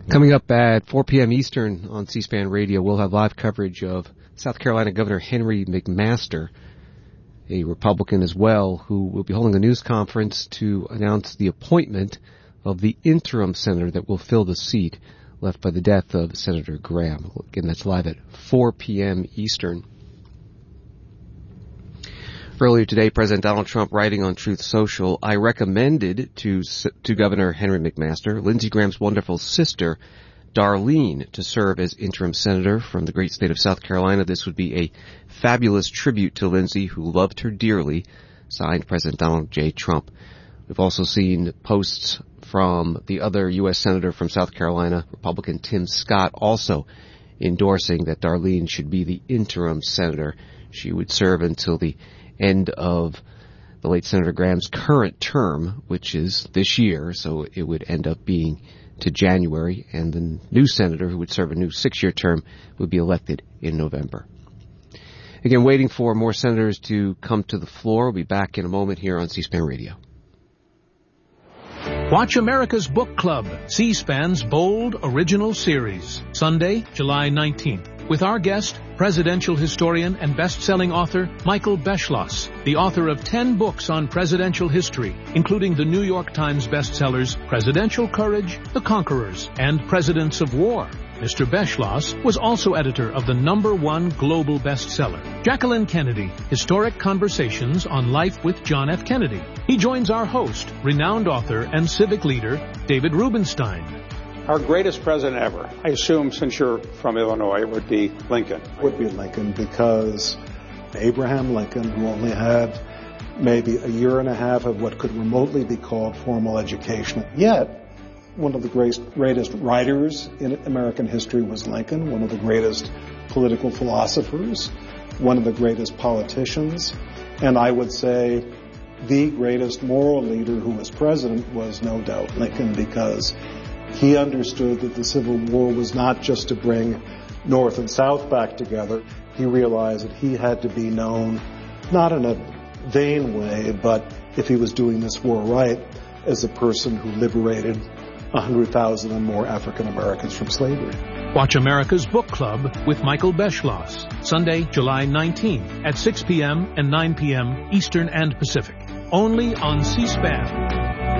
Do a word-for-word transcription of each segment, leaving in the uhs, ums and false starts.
Coming up at four p.m. Eastern on C-SPAN Radio, we'll have live coverage of South Carolina Governor Henry McMaster, a Republican as well, who will be holding a news conference to announce the appointment of the interim senator that will fill the seat left by the death of Senator Graham. Again, that's live at four p.m. Eastern. Earlier today, President Donald Trump, writing on Truth Social, I recommended to to Governor Henry McMaster, Lindsey Graham's wonderful sister, Darlene, to serve as interim senator from the great state of South Carolina. This would be a fabulous tribute to Lindsey, who loved her dearly, signed President Donald J. Trump. We've also seen posts from the other U S Senator from South Carolina, Republican Tim Scott, also endorsing that Darlene should be the interim senator. She would serve until the end of the late Senator Graham's current term, which is this year, so it would end up being to January, and the new senator, who would serve a new six-year term, would be elected in November. Again, waiting for more senators to come to the floor. We'll be back in a moment here on C-SPAN Radio. Watch America's Book Club, C-SPAN's bold original series, Sunday, July nineteenth, with our guest, presidential historian and best-selling author Michael Beschloss, the author of ten books on presidential history, including the New York Times bestsellers Presidential Courage, The Conquerors, and Presidents of War. Mister Beschloss was also editor of the number one global bestseller, Jacqueline Kennedy, Historic Conversations on Life with John F. Kennedy. He joins our host, renowned author and civic leader, David Rubenstein. Our greatest president ever, I assume since you're from Illinois, it would be Lincoln. It would be Lincoln, because Abraham Lincoln, who only had maybe a year and a half of what could remotely be called formal education, yet one of the greatest, greatest writers in American history was Lincoln, one of the greatest political philosophers, one of the greatest politicians, and I would say the greatest moral leader who was president was no doubt Lincoln, because he understood that the Civil War was not just to bring North and South back together. He realized that he had to be known, not in a vain way, but if he was doing this war right, as a person who liberated one hundred thousand and more African Americans from slavery. Watch America's Book Club with Michael Beschloss, Sunday, July nineteenth at six p.m. and nine p.m. Eastern and Pacific, only on C-SPAN.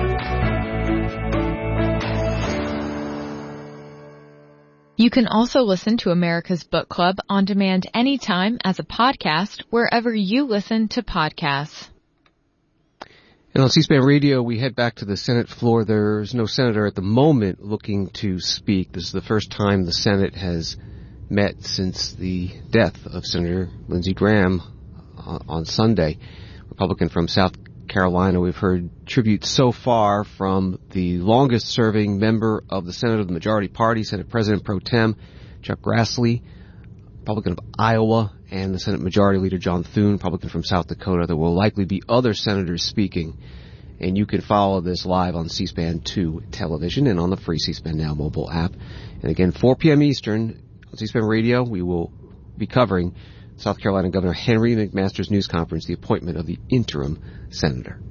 You can also listen to America's Book Club on demand anytime as a podcast wherever you listen to podcasts. And on C-SPAN Radio, we head back to the Senate floor. There's no senator at the moment looking to speak. This is the first time the Senate has met since the death of Senator Lindsey Graham on Sunday. Republican from South Carolina. We've heard tributes so far from the longest-serving member of the Senate of the majority party, Senate President Pro Tem Chuck Grassley, Republican of Iowa, and the Senate Majority Leader John Thune, Republican from South Dakota. There will likely be other senators speaking, and you can follow this live on C-SPAN two television and on the free C-SPAN Now mobile app. And again, four p.m. Eastern on C-SPAN Radio, we will be covering South Carolina Governor Henry McMaster's news conference, the appointment of the interim senator.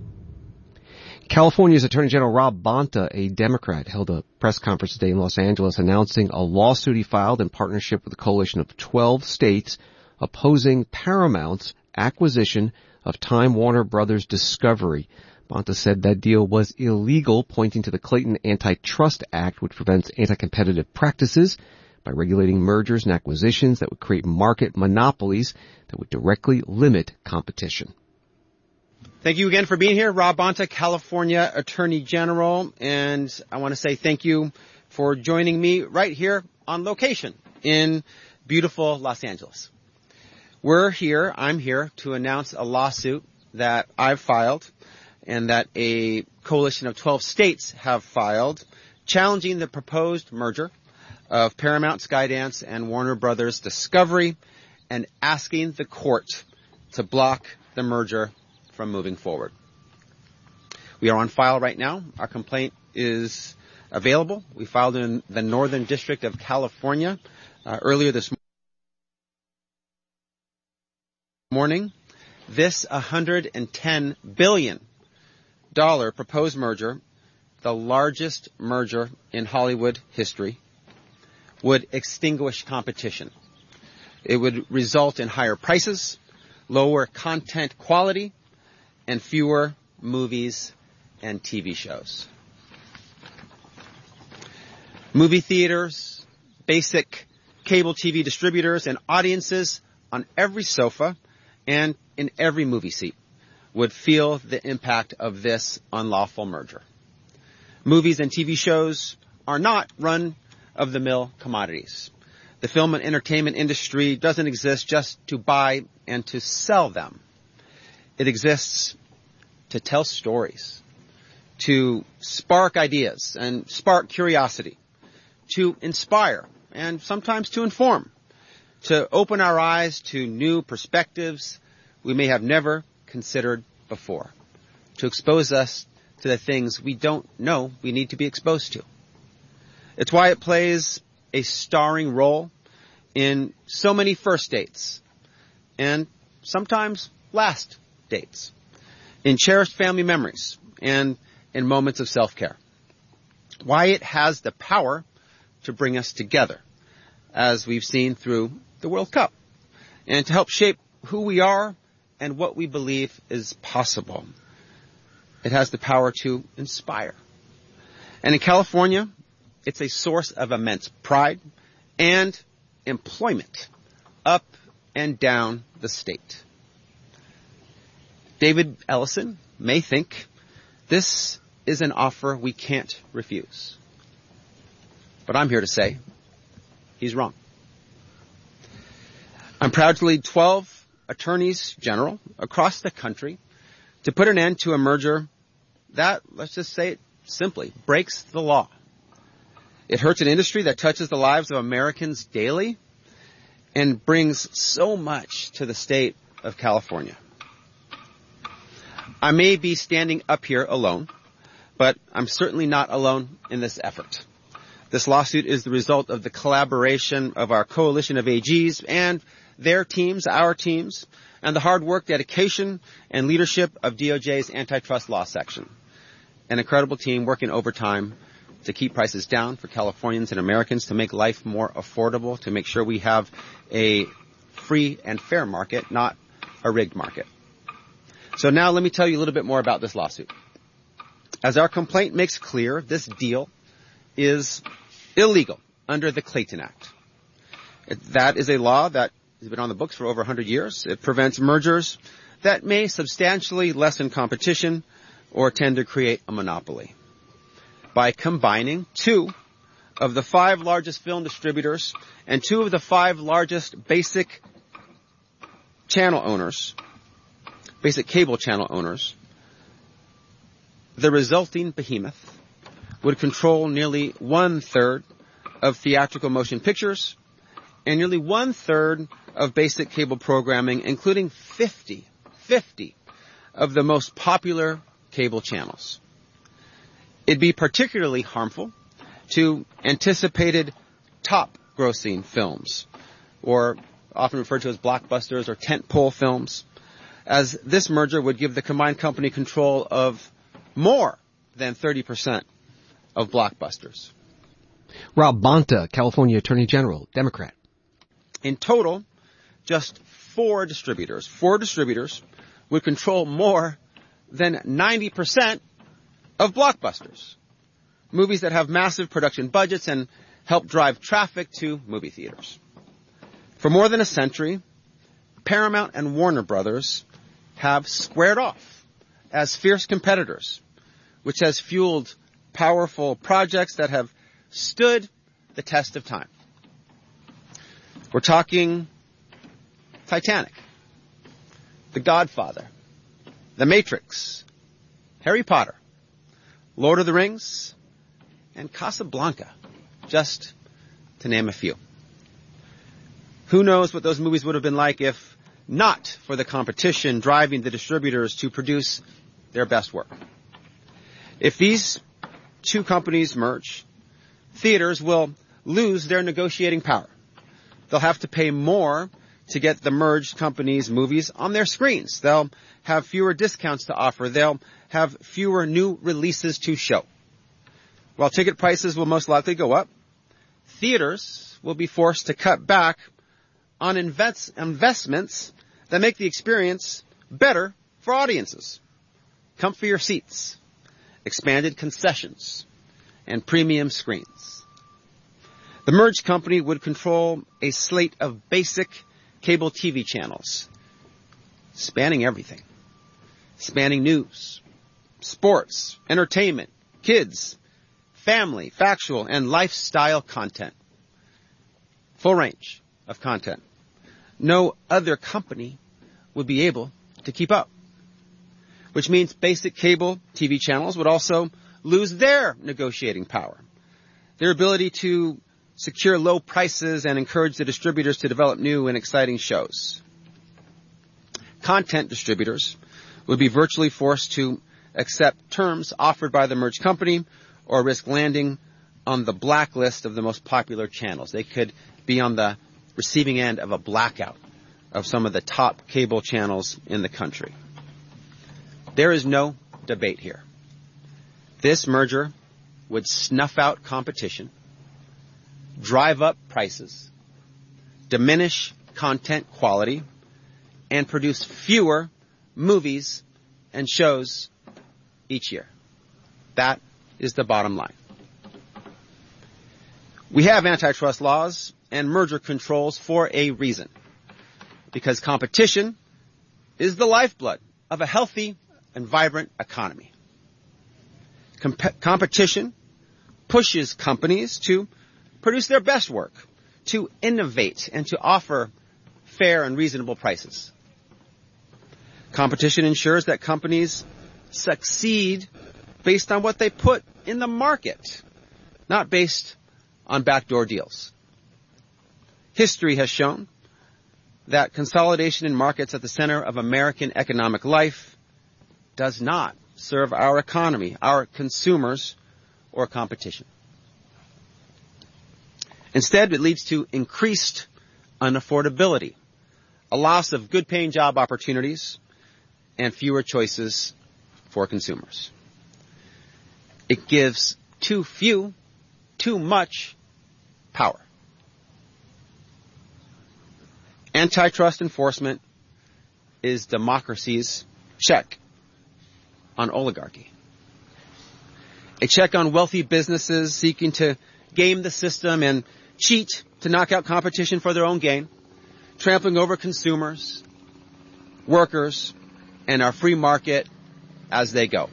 California's Attorney General Rob Bonta, a Democrat, held a press conference today in Los Angeles announcing a lawsuit he filed in partnership with a coalition of twelve states opposing Paramount's acquisition of Time Warner Brothers Discovery. Bonta said that deal was illegal, pointing to the Clayton Antitrust Act, which prevents anti-competitive practices by regulating mergers and acquisitions that would create market monopolies that would directly limit competition. Thank you again for being here. Rob Bonta, California Attorney General. And I want to say thank you for joining me right here on location in beautiful Los Angeles. We're here, I'm here, to announce a lawsuit that I've filed and that a coalition of twelve states have filed, challenging the proposed merger of Paramount, Skydance, and Warner Brothers Discovery, and asking the court to block the merger from moving forward. We are on file right now. Our complaint is available. We filed in the Northern District of California uh, earlier this morning. This one hundred ten billion dollars proposed merger the largest merger in Hollywood history, would extinguish competition. It would result in higher prices, lower content quality, and fewer movies and T V shows. Movie theaters, basic cable T V distributors, and audiences on every sofa and in every movie seat would feel the impact of this unlawful merger. Movies and T V shows are not run-of-the-mill commodities. The film and entertainment industry doesn't exist just to buy and to sell them. It exists to tell stories, to spark ideas and spark curiosity, to inspire and sometimes to inform, to open our eyes to new perspectives we may have never considered before, to expose us to the things we don't know we need to be exposed to. It's why it plays a starring role in so many first dates and sometimes last dates, in cherished family memories and in moments of self-care. Why it has the power to bring us together, as we've seen through the World Cup, and to help shape who we are and what we believe is possible. It has the power to inspire. And in California, it's a source of immense pride and employment up and down the state. David Ellison may think this is an offer we can't refuse. But I'm here to say he's wrong. I'm proud to lead twelve attorneys general across the country to put an end to a merger that, let's just say it simply, breaks the law. It hurts an industry that touches the lives of Americans daily and brings so much to the state of California. I may be standing up here alone, but I'm certainly not alone in this effort. This lawsuit is the result of the collaboration of our coalition of A Gs and their teams, our teams, and the hard work, dedication, and leadership of D O J's antitrust law section. An incredible team working overtime to keep prices down for Californians and Americans, to make life more affordable, to make sure we have a free and fair market, not a rigged market. So now let me tell you a little bit more about this lawsuit. As our complaint makes clear, this deal is illegal under the Clayton Act. It, that is a law that has been on the books for over one hundred years. It prevents mergers that may substantially lessen competition or tend to create a monopoly. By combining two of the five largest film distributors and two of the five largest basic channel owners, basic cable channel owners, the resulting behemoth would control nearly one-third of theatrical motion pictures and nearly one-third of basic cable programming, including fifty, fifty of the most popular cable channels. It'd be particularly harmful to anticipated top-grossing films, or often referred to as blockbusters or tentpole films, as this merger would give the combined company control of more than thirty percent of blockbusters. Rob Bonta, California Attorney General, Democrat. In total, just four distributors, four distributors would control more than ninety percent of blockbusters, movies that have massive production budgets and help drive traffic to movie theaters. For more than a century, Paramount and Warner Brothers have squared off as fierce competitors, which has fueled powerful projects that have stood the test of time. We're talking Titanic, The Godfather, The Matrix, Harry Potter, Lord of the Rings, and Casablanca, just to name a few. Who knows what those movies would have been like if not for the competition driving the distributors to produce their best work. If these two companies merge, theaters will lose their negotiating power. They'll have to pay more to get the merged companies' movies on their screens. They'll have fewer discounts to offer. They'll have fewer new releases to show. While ticket prices will most likely go up, theaters will be forced to cut back on invest- investments that make the experience better for audiences. Comfier seats, expanded concessions, and premium screens. The merged company would control a slate of basic cable T V channels, spanning everything. Spanning news, sports, entertainment, kids, family, factual, and lifestyle content. Full range of content. No other company would be able to keep up. Which means basic cable T V channels would also lose their negotiating power. Their ability to secure low prices and encourage the distributors to develop new and exciting shows. Content distributors would be virtually forced to accept terms offered by the merged company or risk landing on the blacklist of the most popular channels. They could be on the receiving end of a blackout of some of the top cable channels in the country. There is no debate here. This merger would snuff out competition, drive up prices, diminish content quality, and produce fewer movies and shows each year. That is the bottom line. We have antitrust laws and merger controls for a reason. Because competition is the lifeblood of a healthy and vibrant economy. Comp- competition pushes companies to produce their best work, to innovate, and to offer fair and reasonable prices. Competition ensures that companies succeed based on what they put in the market, not based on backdoor deals. History has shown that consolidation in markets at the center of American economic life does not serve our economy, our consumers, or competition. Instead, it leads to increased unaffordability, a loss of good-paying job opportunities, and fewer choices for consumers. It gives too few, too much power. Antitrust enforcement is democracy's check on oligarchy. A check on wealthy businesses seeking to game the system and cheat to knock out competition for their own gain, trampling over consumers, workers, and our free market as they go.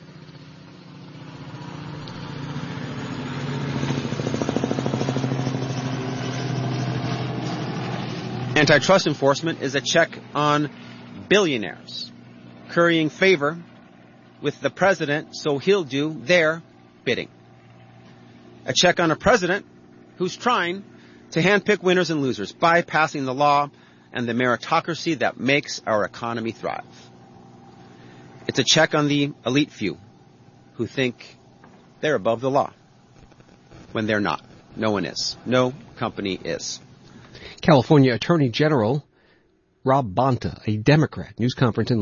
Antitrust enforcement is a check on billionaires, currying favor with the president so he'll do their bidding. A check on a president who's trying to handpick winners and losers, bypassing the law and the meritocracy that makes our economy thrive. It's a check on the elite few who think they're above the law when they're not. No one is. No company is. California Attorney General Rob Bonta, a Democrat, news conference in